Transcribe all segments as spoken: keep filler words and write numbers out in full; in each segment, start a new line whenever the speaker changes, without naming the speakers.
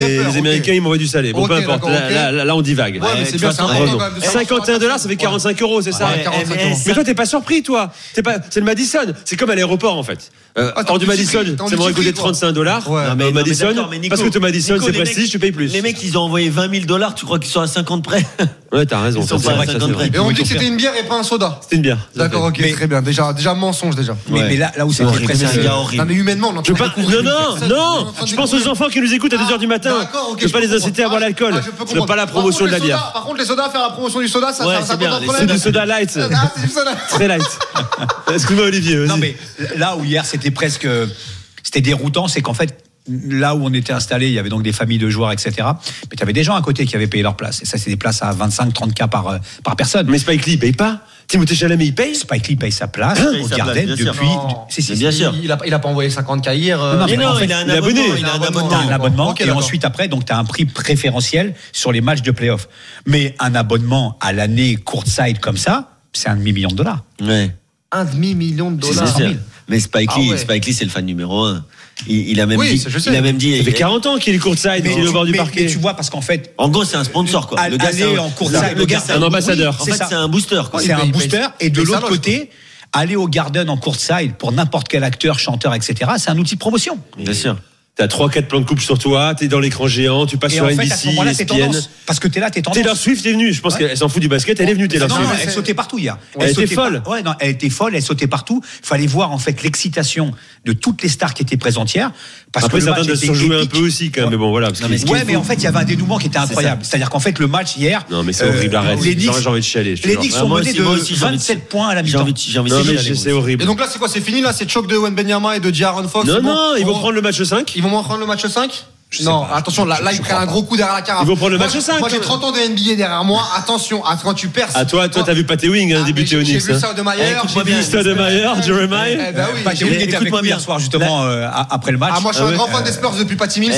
Et les Américains, okay. ils m'envoient du salé. Bon, okay, peu importe. Là, okay. là, là, là, on divague.
Ouais, mais c'est bien, c'est important, quand même,
cinquante et un dollars, ça fait quarante-cinq euros, c'est ça?
Ouais, quarante-cinq euros.
Mais toi, t'es pas surpris, toi. T'es pas, c'est le Madison. C'est comme à l'aéroport, en fait. Euh, hors du Madison, ça m'aurait coûté trente-cinq dollars.
Ouais. Non, mais,
non, Madison,
mais mais Nico,
parce que tu Madison,
Nico,
c'est prestige, tu payes plus.
Les mecs, ils ont envoyé vingt mille dollars, tu crois qu'ils sont à cinquante près?
Ouais, t'as raison.
Ils sont pas à cinquante près.
Et on dit que c'était une bière et pas un soda.
C'était une bière.
D'accord, ok, très bien. Déjà, déjà mensonge, déjà.
Mais là, là où c'est
horrible.
Non, mais humainement, on
entend pas. Non, non, non. Je pense aux enfants qui nous écoutent à deux heures du matin. Je peux pas les inciter à boire l'alcool. Ce n'est pas la promotion de la bière.
Par contre, les sodas, faire la promotion du soda, ça
pose un problème.
C'est du soda light. Très light. Excuse-moi, Olivier.
Non, mais là où hier, c'était presque. C'était déroutant, c'est qu'en fait, là où on était installé, il y avait donc des familles de joueurs, et cetera. Mais tu avais des gens à côté qui avaient payé leur place. Et ça, c'est des places à vingt-cinq trente K par, par personne.
Mais Spike Lee, il paye pas. Timothée Chalamet, il paye.
Spike Lee paye sa place hein au Garden depuis.
C'est, c'est, bien sûr.
Il a, il a pas envoyé cinquante K hier.
Non, non, mais
non,
en fait,
il a un abonnement.
Il a un abonnement. Un abonnement okay, et d'accord. Ensuite, après, donc, tu as un prix préférentiel sur les matchs de play-off. Mais un abonnement à l'année courtside comme ça, c'est un demi-million de dollars.
Ouais.
Un demi-million de dollars.
C'est c'est mais Spike Lee, ah ouais. Spike Lee, c'est le fan numéro un. Il, il a même
oui,
dit. Il a même dit.
Ça fait quarante ans qu'il est courtside, qu'il est au bord du parquet.
Mais tu vois, parce qu'en fait.
En gros, c'est un sponsor, quoi.
Le gars, c'est en courtside.
Le gars, c'est un ambassadeur.
En fait, c'est un booster, quoi.
C'est un booster. Et de l'autre côté, aller au Garden en courtside pour n'importe quel acteur, chanteur, et cetera, c'est un outil de promotion.
Bien sûr.
T'as trois quatre plans de coupe sur toi, t'es dans l'écran géant, tu passes
et
sur
en
N B C,
fait, à ce moment-là, t'es tendance, parce que t'es là, t'es tendance.
Taylor Swift est venue, je pense ouais. qu'elle s'en fout du basket, elle est venue Taylor Swift.
Non, elle sautait partout hier.
Elle, elle était folle.
Par... Ouais, non, elle était folle, elle sautait partout. Il fallait voir en fait l'excitation de toutes les stars qui étaient présentes hier. Parce
Après,
que
certains doivent se jouer un peu aussi quand même, mais bon voilà.
Non, mais ouais, mais en fait, il y avait un dénouement qui était incroyable. C'est-à-dire qu'en fait, le match hier.
Non, mais c'est horrible, arrête. J'ai envie de chialer.
Les Knicks sont menés de vingt-sept points à la mi-temps.
J'ai envie de chialer.
C'est horrible.
Et donc là, c'est quoi? C'est fini là? C'est choc de Wembanyama et de De'Aaron Fox?
Non, non, ils vont prendre le match cinq.
Ils vont prendre le match cinq? Non, pas, attention, là, là ils prennent un gros coup derrière la carafe.
Ils vont prendre le match cinq.
Moi, j'ai trente ans de N B A derrière moi. Attention, quand tu perds.
Ah, toi, toi, t'as vu Pat Ewing hein, débuter au Knicks.
J'ai vu ça de Maillard.
J'ai vu ça de Maillard, Jeremiah.
Pat Ewing était avec moi hier soir, justement, après le match.
Ah, moi, je suis un grand fan des Spurs depuis Patty Mills.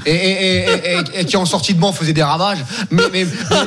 Et qui en sortie de banc faisait des ravages. Mais, mais,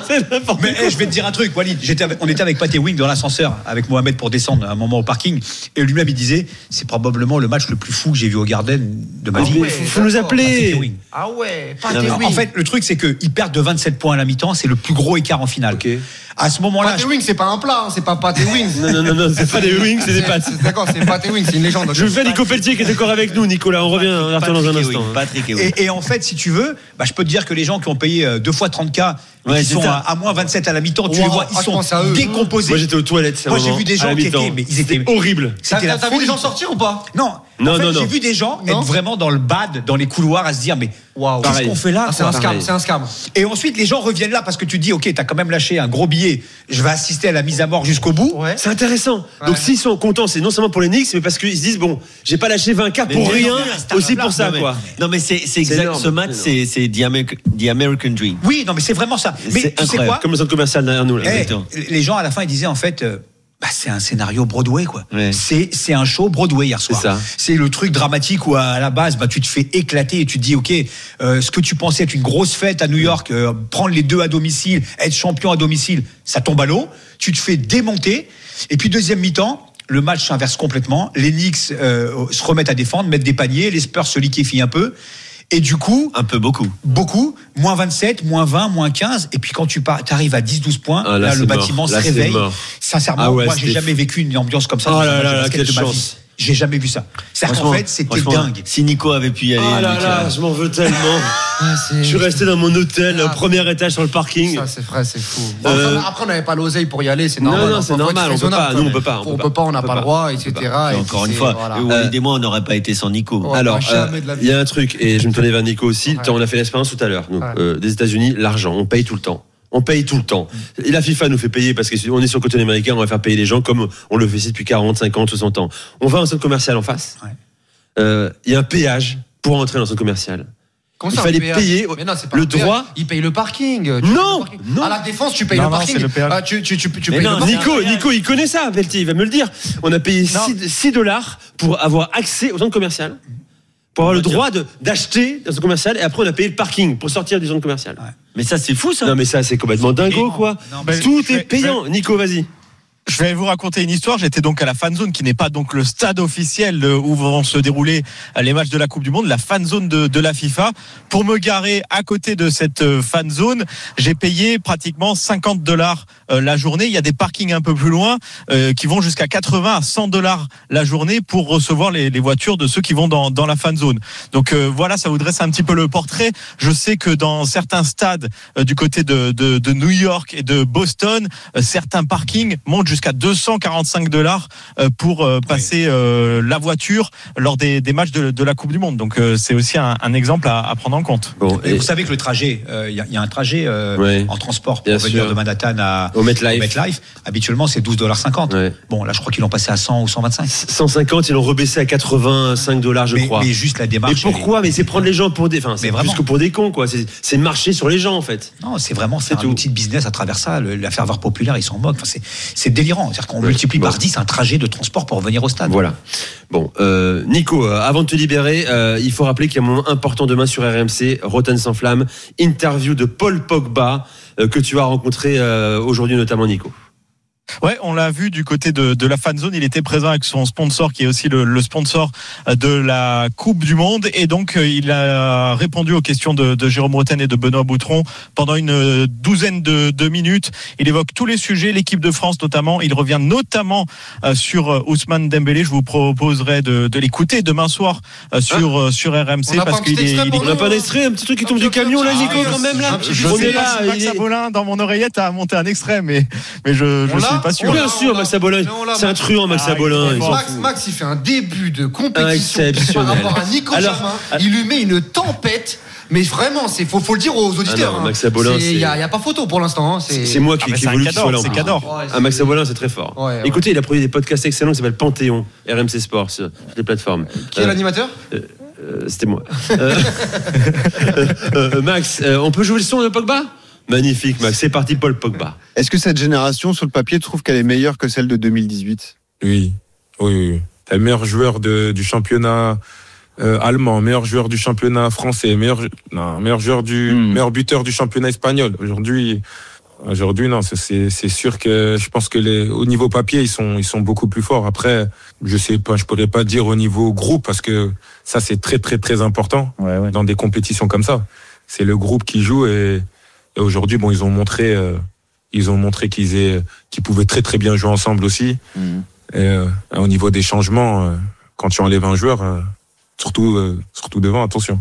mais je vais te dire un truc, Walid. On était avec Pat Ewing dans l'ascenseur avec Mohamed pour descendre un moment au parking. Et lui-même, il disait c'est probablement le match le plus fou que j'ai vu au Garden de ma vie.
Il faut nous appeler.
Ah ouais,
pas non, en fait, le truc, c'est qu'ils perdent de vingt-sept points à la mi-temps, c'est le plus gros écart en finale.
Okay.
À ce moment-là.
Pâté Wings, c'est pas un plat, hein, c'est pas Pâté Wings.
non, non, non, non, c'est pas des wings, c'est des pâtes.
D'accord, c'est Pâté Wings, c'est une légende.
Je fais Nico Pelletier qui est encore avec nous, Nicolas. On revient, on revient dans un instant.
Patrick et,
et, et en fait, si tu veux, bah, je peux te dire que les gens qui ont payé deux fois trente K, ouais, qui sont à, à moins vingt-sept à la mi-temps, tu wow, les vois, ils sont décomposés.
Moi, j'étais aux toilettes.
Moi, j'ai vu des gens qui étaient, mais ils étaient
horribles.
T'as vu des gens sortir ou pas?
Non.
Non,
en fait,
non, non.
J'ai vu des gens être vraiment dans le bad, dans les couloirs, à se dire, mais
wow,
qu'est-ce qu'on fait là?
Ah, c'est un scam, c'est un scam.
Et ensuite, les gens reviennent là parce que tu dis, ok, t'as quand même lâché un gros billet, je vais assister à la mise à mort jusqu'au bout.
Ouais. C'est intéressant. Ouais. Donc s'ils sont contents, c'est non seulement pour les Knicks, mais parce qu'ils se disent, bon, j'ai pas lâché vingt K pour rien, aussi pour ça, quoi.
Non, mais c'est exact. Ce match, c'est The American Dream.
Oui, non, mais c'est vraiment ça. Mais tu sais quoi?
Comme le centre commercial derrière nous, là.
Les gens à la fin, ils disaient, en fait. Bah, c'est un scénario Broadway, quoi.
Ouais.
C'est, c'est un show Broadway hier soir.
C'est ça.
C'est le truc dramatique où, à la base, bah, tu te fais éclater et tu te dis, OK, euh, ce que tu pensais être une grosse fête à New York, euh, prendre les deux à domicile, être champion à domicile, ça tombe à l'eau. Tu te fais démonter. Et puis, deuxième mi-temps, le match s'inverse complètement. Les Knicks euh, se remettent à défendre, mettent des paniers. Les Spurs se liquéfient un peu. Et du coup.
Un peu beaucoup.
Beaucoup. Moins vingt-sept, moins vingt, moins quinze. Et puis quand tu arrives à dix douze points, ah, là, là le bâtiment
là,
se réveille. Sincèrement, ah ouais, moi, j'ai jamais
fou.
vécu une ambiance comme ça.
Oh là là là, quelle chance.
J'ai jamais vu ça. C'est-à-dire qu'en fait, c'était dingue.
Si Nico avait pu y aller.
Ah là là, je m'en veux tellement. Ah, je suis resté dans mon hôtel, ah, premier étage sur le parking.
Ça, c'est vrai, c'est fou. Bon, euh... Après, on n'avait pas l'oseille pour y aller, c'est normal.
Non, non, c'est normal, on peut pas. Nous, on peut pas.
On peut pas, on n'a pas le droit, et cetera.
Encore une fois, Walid et moi, on n'aurait pas été sans Nico.
Alors, il y a un truc, et je me tournais vers Nico aussi. On a fait l'expérience tout à l'heure. Des États-Unis, l'argent, on paye tout le temps. On paye tout le temps. Et la FIFA nous fait payer parce qu'on est sur le côté américain, on va faire payer les gens comme on le fait ici depuis quarante, cinquante, soixante ans. On va dans un centre commercial en face. Il ouais. euh, y a un péage pour entrer dans un centre commercial.
Comment
il
ça,
fallait payer
mais non, c'est pas
le droit.
Il paye le parking.
Non,
le parking.
non.
À la défense, tu payes
non,
le
non,
parking.
Le
ah, tu, tu, tu, tu
mais
payes
non,
le
Nico, Nico, il connaît ça, Pelletier, il va me le dire. On a payé six dollars pour avoir accès au centre commercial. Pour avoir le droit de, d'acheter dans un commercial et après on a payé le parking pour sortir du centre commercial. Ouais.
Mais ça c'est fou ça.
Non mais ça c'est complètement dingo quoi. Non, mais, Tout est payant. Mais, Nico, vas-y.
Je vais vous raconter une histoire. J'étais donc à la fan zone, qui n'est pas donc le stade officiel où vont se dérouler les matchs de la Coupe du Monde, la fan zone de, de la FIFA. Pour me garer à côté de cette fan zone, j'ai payé pratiquement cinquante dollars la journée. Il y a des parkings un peu plus loin euh, qui vont jusqu'à quatre-vingts à cent dollars la journée pour recevoir les, les voitures de ceux qui vont dans, dans la fan zone. Donc euh, voilà, ça vous dresse un petit peu le portrait. Je sais que dans certains stades euh, du côté de, de, de New York et de Boston, euh, certains parkings montent jusqu'à deux cent quarante-cinq dollars pour passer oui. la voiture lors des, des matchs de, de la Coupe du Monde. Donc c'est aussi un, un exemple à, à prendre en compte.
Bon, et, et vous savez que le trajet, il euh, y, y a un trajet euh, oui. en transport pour venir sûr. de Manhattan à, au MetLife. MetLife. Habituellement, c'est douze dollars cinquante. Oui. Bon, là, je crois qu'ils l'ont passé à cent ou cent vingt-cinq.
cent cinquante, ils l'ont rebaissé à quatre-vingt-cinq dollars, je
mais,
crois.
Mais juste la démarche.
Mais pourquoi Mais c'est prendre les gens pour des. Enfin, c'est plus que pour des cons, quoi. C'est, c'est marcher sur les gens, en fait.
Non, c'est vraiment c'est, c'est un outil de business à travers ça. Le, la ferveur populaire, ils s'en moquent. Enfin, c'est, c'est délirant. C'est-à-dire qu'on oui. multiplie bon. par dix un trajet de transport pour venir au stade.
Voilà. Bon, euh, Nico, euh, avant de te libérer, euh, il faut rappeler qu'il y a un moment important demain sur R M C, Rotten sans flamme, interview de Paul Pogba euh, que tu as rencontré euh, aujourd'hui notamment, Nico.
Ouais, on l'a vu du côté de, de la fan zone. Il était présent avec son sponsor, qui est aussi le, le sponsor de la Coupe du Monde, et donc il a répondu aux questions de, de Jérôme Rotten et de Benoît Boutron pendant une douzaine de, de minutes. Il évoque tous les sujets, l'équipe de France notamment. Il revient notamment euh, sur Ousmane Dembélé. Je vous proposerai de, de l'écouter demain soir euh, sur hein sur R M C parce qu'il est. Il
on n'a pas d'extrait, un petit truc qui tombe du camion là, Nico, quand même là.
Je sais pas si Max Abolin dans mon oreillette a monté un extrait, mais mais je je suis pas sûr.
Bien sûr, Max Abolin, c'est un truand, Max Abolin.
Max, Max, il fait un début de compétition par rapport à Nico Germain. Il lui met une tempête. Mais vraiment, il faut, faut le dire aux auditeurs.
Ah non, Max Abolin,
il n'y a, a pas photo pour l'instant. Hein,
c'est... c'est moi qui, ah, qui voulu qu'il soit là.
C'est Cador.
Ouais, c'est... Ah, Max Abolin, c'est très fort. Ouais, ouais. Écoutez, il a produit des podcasts excellents qui s'appellent Panthéon, R M C Sport, sur les plateformes.
Qui est euh, l'animateur
euh, euh, C'était moi. euh, euh, Max, euh, on peut jouer le son de Pogba ? Magnifique, Max. C'est parti, Paul Pogba.
Est-ce que cette génération, sur le papier, trouve qu'elle est meilleure que celle de deux mille dix-huit ?
Oui, oui, oui. Le meilleur joueur de, du championnat euh, allemand, meilleur joueur du championnat français, meilleur, non, meilleur joueur du, mm. meilleur buteur du championnat espagnol. Aujourd'hui, aujourd'hui, non, c'est, c'est sûr que je pense que les, au niveau papier, ils sont, ils sont beaucoup plus forts. Après, je sais pas, je pourrais pas dire au niveau groupe parce que ça, c'est très, très, très important ouais, ouais. dans des compétitions comme ça. C'est le groupe qui joue et Et aujourd'hui, bon, ils ont montré, euh, ils ont montré qu'ils, aient, qu'ils pouvaient très très bien jouer ensemble aussi. Mmh. Et, euh, au niveau des changements, euh, quand tu enlèves un joueur, euh, surtout, euh, surtout devant, attention.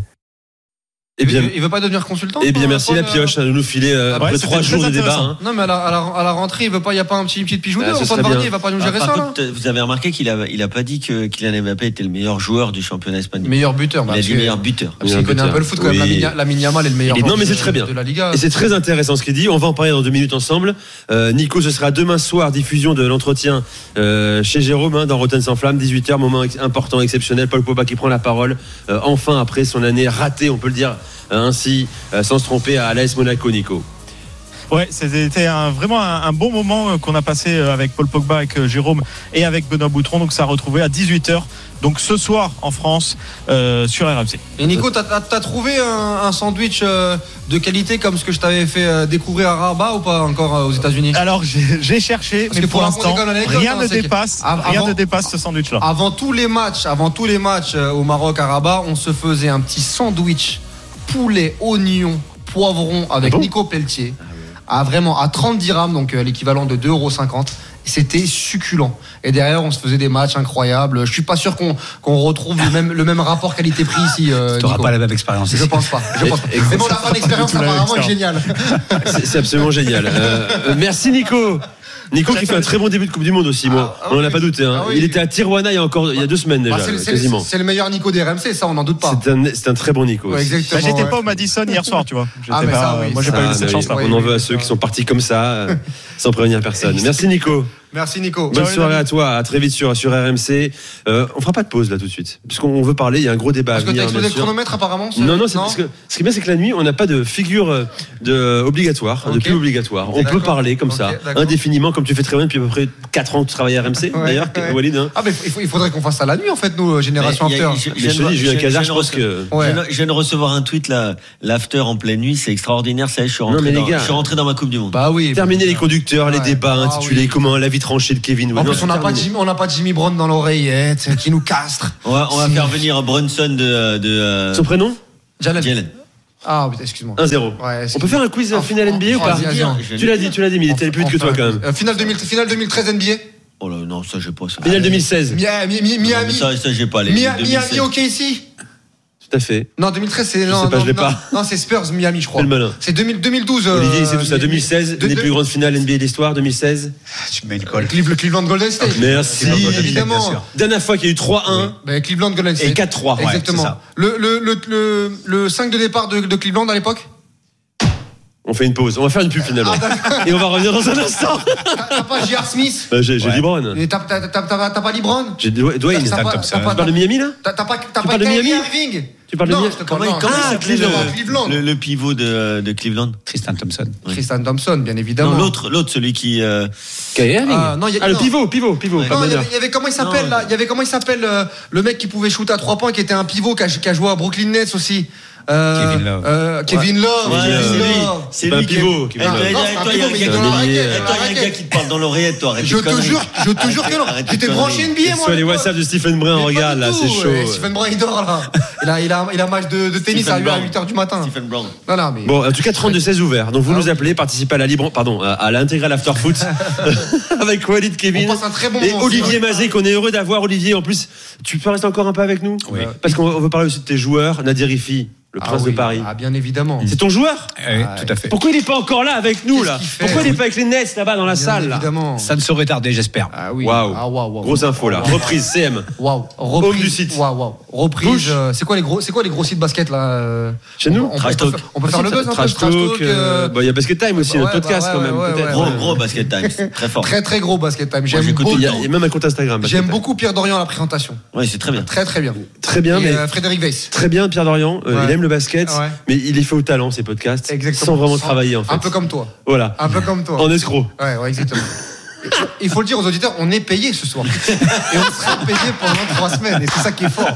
Eh bien, il veut pas devenir consultant.
Eh bien, merci la pioche de nous filer euh, après ouais, trois jours de débat. Hein.
Non, mais à la, à la, à la rentrée, il veut pas, il y a pas un petit, une petite pijoune. Ouais, Antoine Varnier, il va pas nous gérer ah, ça.
Contre, là vous avez remarqué qu'il a, il a pas dit que Kylian Mbappé était le meilleur joueur du championnat espagnol.
Meilleur buteur.
Il bah, a dit meilleur buteur.
Parce qu'il connaît un peu le foot quand même. La Lamine Yamal est le meilleur.
Non, mais c'est très bien. De la Liga. Et c'est très intéressant ce qu'il dit. On va en parler dans deux minutes ensemble. Euh, Nico, ce sera demain soir diffusion de l'entretien euh, chez Jérôme hein, dans Rotten sans flamme, dix-huit heures, moment important, exceptionnel. Paul Pogba qui prend la parole euh, enfin après son année ratée, on peut le dire. Ainsi, euh, sans se tromper, à l'A S Monaco, Nico.
Ouais, c'était un, vraiment un, un bon moment qu'on a passé avec Paul Pogba, avec euh, Jérôme et avec Benoît Boutron. Donc ça a retrouvé à dix-huit heures. Donc ce soir en France euh, sur R M C.
Et Nico, t'as, t'as, t'as trouvé un, un sandwich euh, de qualité comme ce que je t'avais fait euh, découvrir à Rabat ou pas encore euh, aux États-Unis ?
Alors j'ai, j'ai cherché, parce mais pour, pour l'instant rien, hein, ne dépasse, avant, rien ne dépasse ce sandwich-là.
Avant tous les matchs, avant tous les matchs euh, au Maroc à Rabat, on se faisait un petit sandwich poulet, oignon, poivron avec ah bon Nico Pelletier. À vraiment à trente dirhams, donc euh, l'équivalent de deux euros cinquante. C'était succulent. Et derrière, on se faisait des matchs incroyables. Je suis pas sûr qu'on, qu'on retrouve le même, le même rapport qualité-prix ici. Euh,
tu n'auras pas la même expérience.
Je pense pas. Je pense pas. Mais bon, la fin d'expérience apparemment est géniale.
C'est, c'est absolument génial. Euh, merci Nico. Nico qui fait un très bon début de Coupe du Monde aussi, moi. Ah, ah, on n'en a pas douté. Hein. Ah, oui. Il était à Tijuana il y a encore il y a deux semaines déjà, ah, c'est, quasiment.
C'est, c'est le meilleur Nico des R M C, ça on n'en doute pas.
C'est un, c'est un très bon Nico.
Ouais, exactement.
Bah, j'étais ouais. pas au Madison hier soir, tu vois.
Ah, mais
pas,
ça, oui,
moi j'ai
ça,
pas eu cette chance-là.
On en veut à ceux qui sont partis comme ça, sans prévenir personne. Merci Nico.
Merci Nico.
Bonne Ciao, soirée à toi, à très vite sur, sur R M C. Euh, on fera pas de pause là tout de suite, puisqu'on veut parler, il y a un gros débat
parce
à venir.
Parce que t'as explosé le chronomètre apparemment ce...
Non, non, c'est non parce que ce qui est bien c'est que la nuit, on n'a pas de figure de obligatoire, okay. de plus obligatoire. On d'accord. peut parler comme okay, ça, d'accord. indéfiniment, comme tu fais très bien depuis à peu près quatre ans que tu travailles à R M C, ouais, d'ailleurs, ouais. Walid. Hein.
Ah mais il, faut, il faudrait qu'on fasse ça la nuit en fait, nous, Génération After.
Mais je te dis, Julien Cazard, je pense que...
Je viens de recevoir un tweet là, l'after en pleine nuit, c'est extraordinaire, ça je suis rentré dans ma Coupe du Monde.
Bah oui.
Terminer les conducteurs, les débats intitulés comment la vie tranché de Kevin.
En
Non,
plus, on n'a pas, Jimmy, on n'a pas Jimmy Brown dans l'oreillette qui nous castre.
On va, on va faire venir Brunson de. de euh,
Son prénom
Jalen.
Jalen.
Ah, putain, excuse-moi.
un zéro.
Ouais,
On peut faire un quiz
en-
final N B A ou
en-
pas
vas-y, vas-y, vas-y.
Tu l'as dit, tu l'as dit, mais il était plus vite que toi quand même.
Euh, finale, deux mille, finale deux mille treize N B A.
Oh là, non, ça, j'ai pas ça.
Finale deux mille seize.
Miami,
Non, mais
Miami,
ça, ça, j'ai pas les.
Miami,
deux mille seize.
Miami, OK ici.
Tout à fait.
Non, deux mille treize, c'est.
Je
Non,
sais pas,
non,
je l'ai
non,
pas.
Non, c'est Spurs, Miami, je crois.
Fais le malin.
C'est deux mille, deux mille douze.
Olivier,
euh,
c'est tout ça. deux mille seize,
de-
les
de-
plus grandes finales N B A de l'histoire, deux mille seize.
Tu mets une colle.
Cleveland, Cleveland Golden State.
Merci.
Cleveland Golden State,
évidemment.
bien sûr.
Dernière fois qu'il y a eu trois un
Ben, Cleveland Golden State.
et quatre trois.
Ouais,
Exactement.
c'est ça.
le, le, le, le, le cinq de départ de, de Cleveland à l'époque.
On fait une pause. On va faire une pub finalement. Et on va revenir dans un instant.
T'as t'as pas J R. Smith.
Bah, J'ai j'ai
Ouais.
LeBron.
Et T'as t'as- t'as- t'as- t'as pas LeBron.
J'ai Dw- Dwayne.
T'as
Tu
pas-
Thompson.
t'as pas-
parles de Miami là
T'as t'as pas t'as
Tu
pas
parles de
Kyrie
Miami
Irving.
Tu parles de
Non,
Miami
je te
Comment,
parle-
comment
non.
il
Ah,
s'appelait le,
Cleveland. Cleveland.
le, le pivot de, de Cleveland?
Tristan Thompson.
Tristan Thompson, bien évidemment.
Non, l'autre, l'autre, celui qui. euh,
Kyrie Irving.
Ah, non, il y a-
Ah, le
non.
pivot, pivot, pivot.
Ouais.
pas
Non, il y,
meneur.
avait, il y avait comment il s'appelle
Non.
là. Il y avait comment il s'appelle euh, le mec qui pouvait shooter à trois points, qui était un pivot, qui a, qui a joué à Brooklyn Nets aussi. Euh,
Kevin Love.
euh, Kevin Love.
Ouais,
Kevin
c'est lui.
Love.
C'est
pas
lui
un
qui-
pivot,
Eh,
Kevin
toi,
Love.
il y a-
Non, c'est un
toi, il y a un
pivot,
gars
mais
qui
il est
parle-
dans la
eh,
raquette,
toi, il y a un
dans la
gars qui te parle dans l'oreillette, toi. arrête
Je
tes
te
conneries.
jure, je te jure que non.
Arrête tes
J'étais
conneries.
branché N B A moi.
Sur les WhatsApp de Stephen Brun,
Mais pas
regarde
du
là,
tout,
c'est chaud.
ouais. Stephen Brun il dort là. Il a, il a, il a un match de, de tennis
Stephen
à
Brown.
huit heures du matin.
Stephen Brown.
Non, non, mais.
Bon, en tout cas, trente-deux seize ouvert. Donc, vous
Ah
nous
oui.
appelez, participez à la libre, pardon, à, à l'intégral after foot avec Walid, Kevin
On passe un très bon
et
moment,
Olivier
c'est vrai.
Mazé, qu'on est heureux d'avoir. Olivier, en plus, tu peux rester encore un peu avec nous?
Oui.
Parce qu'on on veut parler aussi de tes joueurs, Nadir Ifi, le
Ah
prince
oui,
de Paris.
Ah, bien évidemment.
C'est ton joueur?
Oui,
Ah,
tout à fait.
Pourquoi il n'est pas encore là avec nous
Qu'est-ce
là?
qu'il fait
Pourquoi il n'est pas avec les Nets là-bas dans la
Bien
salle là?
évidemment.
Ça ne saurait tarder, j'espère.
Ah oui.
Waouh.
Ah, waouh, waouh.
Grosse info là.
Waouh.
Reprise C M.
Waouh.
Home
Reprise
du site.
Waouh, waouh. Reprise.
Push.
euh, c'est quoi les gros, c'est quoi les gros sites basket là euh,
Chez nous?
on, on,
Trash
peut,
Talk.
on peut faire le buzz un peu.
Trash Talk. euh, bah, il y a Basket Time aussi,
Ouais,
notre
bah,
podcast
ouais,
quand même.
ouais, ouais,
peut-être.
ouais.
Gros, gros basket time. Très fort.
Très très gros basket time. J'aime
j'écoute,
beaucoup.
Il y a il y a même un compte Instagram. Basket
J'aime
Time.
beaucoup Pierre Dorian à la présentation.
Ouais, c'est très bien.
Très très bien.
Très bien,
Et,
mais.
euh, Frédéric Weiss.
Très bien, Pierre Dorian. Euh,
Ouais.
Il aime le basket,
Ouais.
mais il est fait au talent, ces podcasts,
Exactement.
sans vraiment
Sans-
travailler en fait.
Un peu comme toi.
Voilà.
Un peu comme toi.
En escroc.
Ouais, ouais, exactement. Il faut le dire aux auditeurs, on est payé ce soir. Et on sera payé pendant trois semaines. Et c'est ça qui est fort.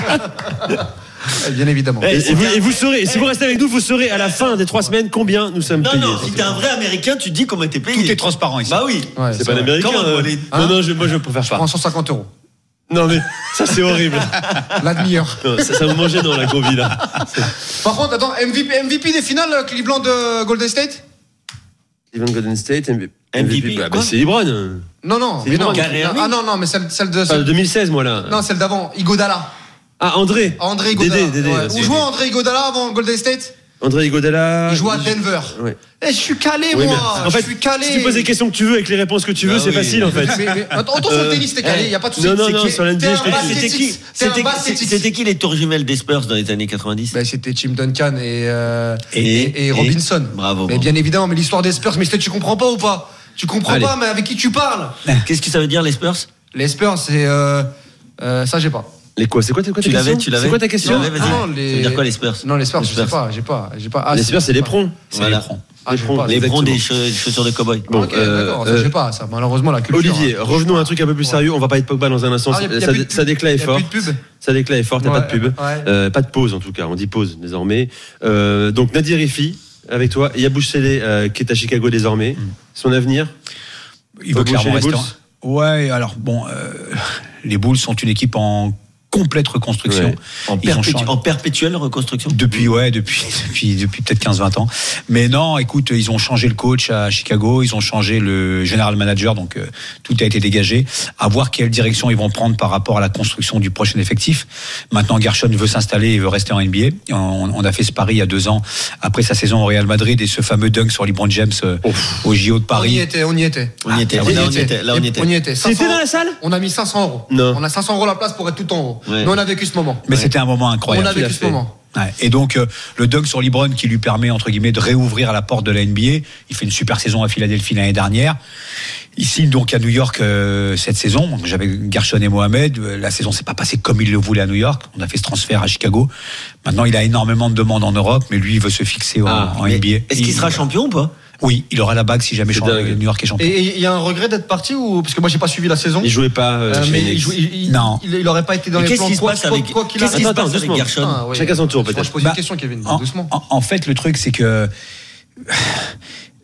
Bien évidemment.
Eh,
Et,
c'est
et vous,
bien.
et vous saurez, si vous restez avec nous, vous saurez à la fin des trois semaines combien nous sommes
Non,
payés.
non, si t'es un vrai américain, tu dis comment t'es payé.
Tout est transparent ici.
Bah oui.
Ouais,
C'est pas
vrai.
l'américain.
Comment,
euh.
les-
Non,
Hein
non, je- moi je préfère
Je prends
pas.
cent cinquante euros.
Non, mais ça c'est horrible.
La demi-heure.
Non, ça, ça me mangeait dans la Covid là.
Par contre, attends, M V P, M V P des finales Cleveland euh, Golden State.
Cleveland Golden State, M V P.
M V P,
bah,
quoi
bah, c'est LeBron.
Non, non,
C'est
mais non.
LeBron.
Kyrie Irving.
Ah non, non, mais celle, celle de.
Enfin,
Celle,
deux mille seize, moi là.
non, celle d'avant, Igodala.
Ah, André.
André Igodala.
Dédé, Dédé.
Ouais.
c'est-
Où jouait André Igodala avant Golden State?
André Iguodala.
Il jouait à Denver.
Ouais.
Eh, je suis calé,
Oui,
moi.
mais en fait,
je suis calé.
si tu poses les questions que tu veux avec les réponses que tu veux,
Ah
c'est
oui.
facile en fait.
Mais, mais, attends, autant sur le
Euh,
tennis, t'es calé, y a pas de souci.
non, non,
C'est
non,
qui-
sur l'N B A,
t'es un
je t'ai-
basket
C'était qui
X. T'es un
C'était
basket X.
c'était qui les tours jumelles des Spurs dans les années quatre-vingt-dix?
Ben, c'était Tim Duncan et, euh,
Et-
et, et
et-
Robinson.
Bravo,
Mais
bravo.
bien évidemment, mais l'histoire des Spurs, mais tu comprends pas ou pas? Tu comprends
Allez.
pas, mais avec qui tu parles?
Qu'est-ce que ça veut dire les Spurs?
Les Spurs, c'est. Euh, euh, ça, j'ai pas.
Les quoi? C'est quoi, c'est quoi ta
Tu l'avais,
question
tu l'avais
C'est quoi ta question?
Tu l'avais, vas-y.
Non, les-
Ça veut dire quoi les Spurs?
Non, les Spurs,
Les
je sais
Spurs.
pas, j'ai pas. J'ai pas. Ah,
Les
c'est-
Spurs, c'est les pros.
Voilà.
les pros.
Ah, j'ai
pros.
pas.
Les
Exactement.
broncs des, che- des chaussures de cow-boy.
Bon,
Ok,
euh,
d'accord, ça,
euh,
j'ai pas, ça. Malheureusement, la culture.
Olivier,
hein.
revenons à un truc un peu plus sérieux. On va parler de Pogba dans un instant.
Ah, y a- y a
ça,
plus de pub.
ça déclare est
Y a
fort.
plus de pub.
Ça déclare est fort. T'as
Ouais,
pas de pub.
ouais.
Euh, pas de pause en tout cas. On dit pause désormais. Euh, donc Nadir Ifi avec toi. Yabouche Sele euh, qui est à Chicago désormais. Son avenir.
Il veut
Faut bouger
clairement
les
rester.
Bulls.
en- Ouais, alors bon, euh, les Bulls sont une équipe en complète reconstruction.
Ouais.
En,
Ils ont
perpétu-
changé.
en perpétuelle reconstruction.
Depuis, ouais, depuis, depuis, depuis peut-être quinze vingt ans. Mais non, écoute, ils ont changé le coach à Chicago, ils ont changé le general manager, donc euh, tout a été dégagé. À voir quelle direction ils vont prendre par rapport à la construction du prochain effectif. Maintenant, Gershon veut s'installer et veut rester en N B A. On, on a fait ce pari il y a deux ans, après sa saison au Real Madrid et ce fameux dunk sur LeBron James euh, au J O de
On y
Paris.
était, on y était.
On y était.
On
Là,
y
on y
était.
était. Là, on y
Et
était.
On y était. cinq cents
C'était dans la salle?
On a mis cinq cents euros.
Non.
On a cinq cents euros la place pour être tout en haut.
Ouais.
Mais on a vécu ce moment.
Mais c'était un moment
On
incroyable.
a vécu
l'as
ce
fait.
moment.
Ouais. Et donc euh, le dunk sur LeBron qui lui permet entre guillemets de réouvrir la porte de la N B A. Il fait une super saison à Philadelphie l'année dernière. Il signe donc à New York euh, cette saison. Donc, j'avais Gershon et Mohamed. Euh, La saison s'est pas passée comme il le voulait à New York. On a fait ce transfert à Chicago. Maintenant, il a énormément de demandes en Europe, mais lui, il veut se fixer en,
Ah,
en
Mais
N B A.
Est-ce qu'il
Il-
sera champion ou pas?
Oui, il aura la bague si jamais
C'est
champ-
dingue.
New York est champion.
Et il y a un regret d'être parti ou parce que moi j'ai pas suivi la saison.
Il jouait pas. euh,
Euh,
chez
mais
Knicks.
il, jouait- il, il-
Non.
il, il aurait pas été dans
Mais
les
qu'est-ce
plans.
qui se
quoi-
passe
quoi-
avec-
quoi qu'il
qu'est-ce qui
arrive.
se
Attends,
passe avec
doucement.
Gershon?
Ah, ouais.
Chacun son tour,
Moi,
peut-être.
je pose une
Bah,
question, Kevin.
En,
Doucement.
en- en fait, le truc, c'est que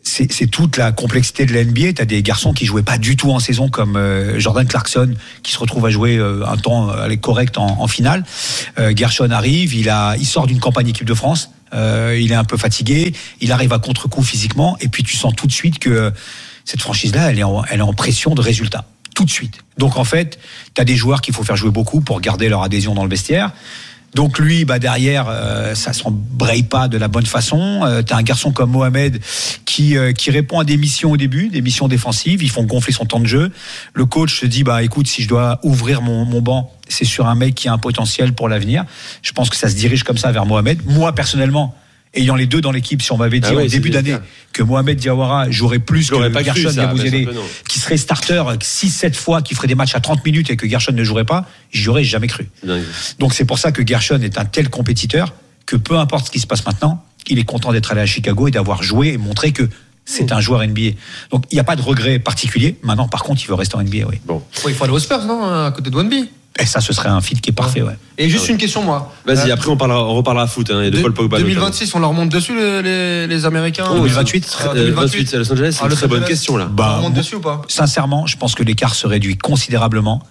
c'est, c'est toute la complexité de la N B A. T'as des garçons qui jouaient pas du tout en saison, comme euh, Jordan Clarkson, qui se retrouve à jouer euh, un temps euh, correct en, en finale. Euh, Gershon arrive, il a, il sort d'une campagne équipe de France. Euh, il est un peu fatigué, il arrive à contre-coup physiquement, et puis tu sens tout de suite que cette franchise-là, elle est en, elle est en pression de résultats. Tout de suite. Donc en fait, t'as des joueurs qu'il faut faire jouer beaucoup pour garder leur adhésion dans le vestiaire. Donc lui, bah derrière, euh, ça s'embraye pas de la bonne façon. Euh, t'as un garçon comme Mohamed qui euh, qui répond à des missions au début, des missions défensives. Ils font gonfler son temps de jeu. Le coach se dit bah écoute, si je dois ouvrir mon mon banc, c'est sur un mec qui a un potentiel pour l'avenir. Je pense que ça se dirige comme ça vers Mohamed. Moi personnellement, ayant les deux dans l'équipe, si on m'avait dit
Ah ouais,
en début d'année
ça.
que Mohamed Diawara jouerait plus
Je l'aurais
que
pas cru,
Gershon
ça,
Yabusele,
bien sûr que non.
qui serait starter six sept fois, qui ferait des matchs à trente minutes et que Gershon ne jouerait pas, j'y aurais jamais cru.
Dingue.
Donc c'est pour ça que Gershon est un tel compétiteur que peu importe ce qui se passe maintenant, il est content d'être allé à Chicago et d'avoir joué et montré que c'est un joueur N B A. Donc il n'y a pas de regret particulier. Maintenant, par contre, il veut rester en N B A, oui.
Bon.
Ouais, il faut aller aux Spurs, non, à côté de Wemby.
Et ça, ce serait un fit qui est parfait, ouais.
Et juste une question, moi.
Vas-y,
Euh,
après on, parlera, on reparlera foot hein, et de,
de-
Paul Pogba.
deux mille vingt-six, on leur monte dessus, les, les, les Américains.
Oh,
deux mille vingt-huit,
Ah,
Euh,
deux mille
vingt-huit à Los Angeles, c'est
Ah,
une
Los
très bonne
Angeles.
question là.
On leur
Bah,
monte
bon,
dessus ou pas?
sincèrement, je pense que l'écart se réduit considérablement.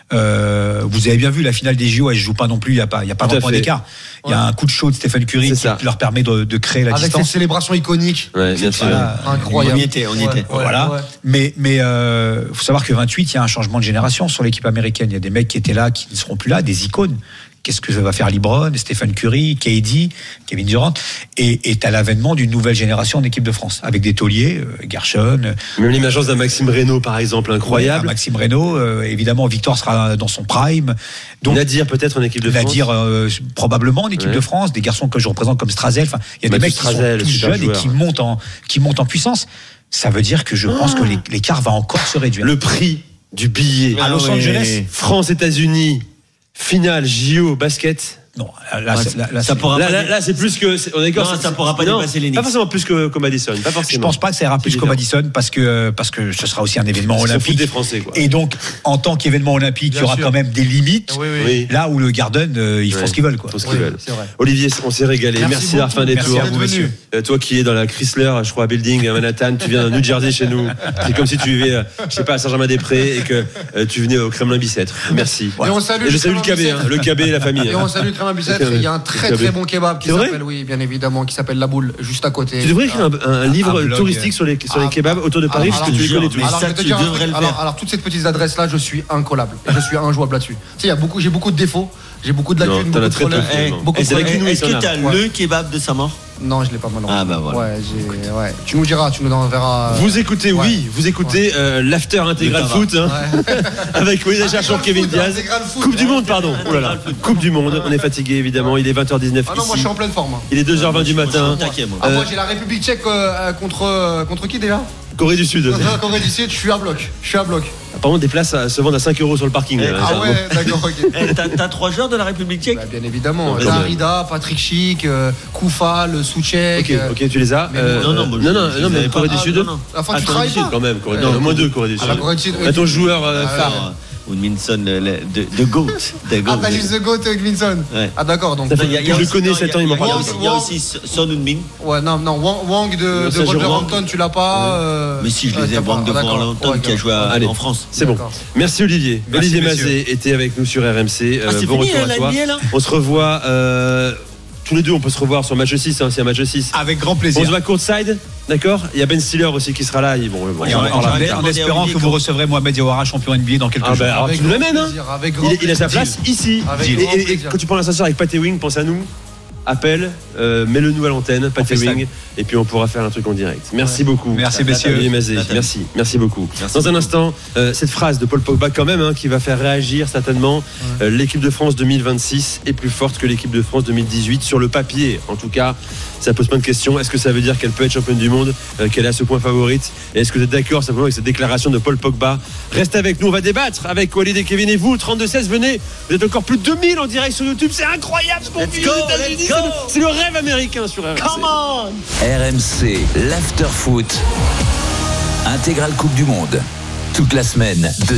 Euh, vous avez bien vu la finale des J O, elle ne joue pas non plus, il n'y a pas, il y a pas
Tout à
vingt points
fait.
d'écart. Il y a
Ouais.
un coup de chaud de Stephen Curry
C'est
qui
ça.
leur permet de, de créer la
Avec ces
distance.
célébrations iconiques.
Ouais, bien sûr.
Voilà.
Incroyable.
On y était, on y
Ouais,
était.
ouais,
Voilà.
ouais.
Mais mais euh, faut savoir que vingt-huit, il y a un changement de génération sur l'équipe américaine. Il y a des mecs qui étaient là, qui ne seront plus là, des icônes. Qu'est-ce que va faire LeBron, Stephen Curry, K D, Kevin Durant, et est à l'avènement d'une nouvelle génération en équipe de France avec des tauliers, euh, Gershon, euh,
Même l'émergence d'un Maxime Reynaud par exemple, incroyable.
Maxime Reynaud. Euh, évidemment, Victor sera dans son prime. Donc
Nadir peut-être en équipe de France.
Nadir euh, probablement en équipe
Ouais.
de France, des garçons que je représente comme Strazel. Enfin, il y a des
Mathieu
mecs qui
Strazel,
sont tous
super
jeunes et
joueur.
qui montent en qui montent en puissance. Ça veut dire que je pense que les- l'écart va encore se réduire.
Le prix du billet
à Los
Ah ouais.
Angeles.
France-États-Unis, finale J O basket.
Non, là,
Ouais,
c'est- là, là,
ça
c'est-
pourra
Là,
pas
là,
dé-
là, c'est plus que. c'est- On est d'accord.
Non,
c'est-
ça pourra pas
non,
dépasser les Knicks.
Pas forcément plus que comme Madison. Pas
je
forcément.
pense pas que ça ira plus
C'est
qu'au
différent.
Madison parce que parce que ce sera aussi un événement
Ils s'en foutent
olympique.
des Français quoi.
Et donc, en tant qu'événement olympique, il
Bien
y aura
sûr.
quand même des limites.
Oui, oui.
Oui.
Là où le Garden, euh, ils font
Ouais.
ce qu'ils veulent, quoi.
Ils font ce
Oui,
qu'ils veulent.
c'est vrai.
Olivier, on s'est régalé. Merci,
Merci
d'avoir fait un
beaucoup.
détour.
Merci à vous, messieurs.
Euh, toi qui es dans la Chrysler, je crois, Building à Manhattan, tu viens de New Jersey chez nous. C'est comme si tu vivais, euh, je sais pas, à Saint-Germain-des-Prés et que euh, tu venais au Kremlin-Bicêtre. Merci.
Et on salue
Et je
le
salue le K B,
Kremlin-Bicêtre.
hein, le K B et la famille.
Et on salue le Kremlin Bicêtre.
Le K B.
Il y a un très
Le K B.
très bon kebab qui
C'est vrai
s'appelle, oui, bien évidemment, qui s'appelle La Boule, juste à côté.
Tu devrais écrire un, un- un livre
Un blog.
touristique sur les, sur les
Ah,
kebabs autour de Paris,
alors,
parce que tu les
alors,
connais tous.
mais
Alors,
ça,
je vais te
tu
dire un
devrais
truc.
le
alors,
faire.
alors, toutes ces petites adresses là, je suis incollable. Et je suis injouable là-dessus. Tu sais, il y a beaucoup, j'ai beaucoup de défauts, j'ai beaucoup de
Non,
lacunes,
t'en
beaucoup
as
de
très peu.
problèmes.
Eh,
non.
beaucoup
est-ce
de
c'est la
problèmes.
quenouille,
est-ce
ça,
que
là.
t'as
Ouais.
le kebab de sa mort?
Non, je l'ai pas malheureusement.
Ah bah voilà.
Ouais, j'ai, ouais. Tu nous diras, tu nous enverras. euh,
Vous écoutez,
ouais.
oui, vous écoutez euh, l'after intégral
Le
foot hein,
Ouais.
avec Moïse Cherchon, Kevin
foot,
Diaz.
intégral foot.
Coupe du monde, pardon. Oh là là. Coupe du monde. On est fatigué évidemment. Il est vingt heures dix-neuf
Ah non, moi je
ici.
suis en pleine forme. hein.
Il est deux heures vingt du
Moi, je suis
matin.
au taquet, moi.
Ah,
Euh,
moi j'ai la République tchèque euh, contre, euh, contre qui déjà?
Corée du Sud.
Contre la Corée du Sud, je suis à bloc. Je suis à bloc.
Apparemment, des places à- se vendent à cinq euros sur le parking.
Eh,
là,
Ah
ça.
ouais, d'accord, ok.
Eh, t'as, t'as trois joueurs de la République tchèque?
Bah, bien évidemment.
Non, mais
Darida, Patrick Schick, euh, Koufal, Souček.
Ok,
euh,
ok, tu les as.
Mais
Euh,
non, non, moi,
non,
je-
non,
je
non,
les
mais
avais
Corée
pas.
du
Ah,
Sud.
non, non.
Enfin,
Ah,
tu
Corée
travailles
du Sud
pas.
quand même. Corée-
Euh,
non, moins deux Corée du
À la
Sud.
Corée du Sud.
À ton joueur euh,
Ah,
phare.
Woodminson, le, le, de, de Goat. De
Ah,
Goat.
t'as juste The Goat et Hugminson.
Ouais.
Ah, d'accord, donc.
Ça fait-
Il y a- il y a
Je le
aussi-
connais,
non,
sept
il y a-
ans, il m'en
il y a
parle.
aussi- Il y a aussi Son Heung-min.
Ouais, non, non, Wang, Wang de,
Non,
de
ça, je-
Wolverhampton, tu l'as pas. euh,
Mais si, je
ouais,
les ai,
t'as
Wang
pas.
de
Ah, d'accord.
Wolverhampton
Ouais,
qui a joué à-
Allez.
en France.
C'est bon.
D'accord.
Merci Olivier.
Merci,
Olivier
messieurs.
Mazet était avec nous sur R M C.
Ah,
Euh,
c'est
bon
fini,
retour à
la
toi.
N B A, là?
On se revoit euh, tous les deux. On peut se revoir sur match six. Hein, s'il y a match six.
Avec grand
On
plaisir.
se va courtside, d'accord. Il y a Ben Stiller aussi qui sera là. Ils vont. bon,
Et
on
en,
en
en-
parlera plus
en
tard.
espérant que vous recevrez Mohamed Diawara, champion N B A, dans quelques
Ah
jours.
ben, alors
Avec
tu nous
grand
l'amènes, hein.
plaisir, avec grand
Il, est- il a sa
plaisir.
place ici.
Avec
Et,
grand
et- et
plaisir.
quand tu prends l'ascenseur avec Pathé Wing, pense à nous. Appelle, euh, mets-le nous à l'antenne, Pathé
fait ça.
Wing, et puis on pourra faire un truc en direct. Merci beaucoup.
Merci,
Nathalie
messieurs.
Mazet,
Nathalie.
merci, merci beaucoup.
Merci
Dans un
beaucoup.
instant, euh, cette phrase de Paul Pogba quand même, hein, qui va faire réagir certainement. Euh, l'équipe de France deux mille vingt-six est plus forte que l'équipe de France deux mille dix-huit sur le papier. En tout cas, ça pose plein de questions. Est-ce que ça veut dire qu'elle peut être championne du monde, euh, qu'elle est à ce point favorite? Et est-ce que vous êtes d'accord simplement avec cette déclaration de Paul Pogba? Restez avec nous, on va débattre avec Walid et Kevin et vous, trente-deux seize, venez. Vous êtes encore plus de deux mille en direct sur YouTube. C'est incroyable ce qu'on
Let's
vit
go,
aux États-Unis.
let's
C'est le-
go.
C'est le rêve américain sur R M C.
Come on!
R M C, l'after foot. Intégrale Coupe du Monde. Toute la semaine, de